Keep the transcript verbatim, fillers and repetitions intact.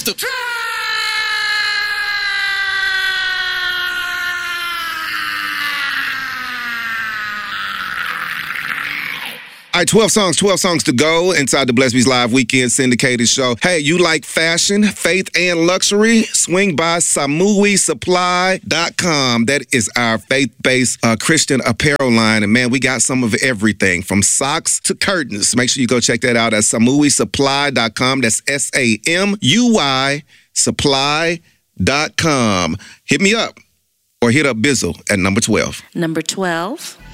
to... All right, twelve songs, twelve songs to go inside the Bless Bees Live Weekend Syndicated Show. Hey, you like fashion, faith, and luxury? Swing by Samui Supply dot com. That is our faith-based uh, Christian apparel line. And, man, we got some of everything from socks to curtains. Make sure you go check that out at Samui Supply dot com. That's S A M U I Supply dot com. Hit me up or hit up Bizzle at number twelve. Number twelve.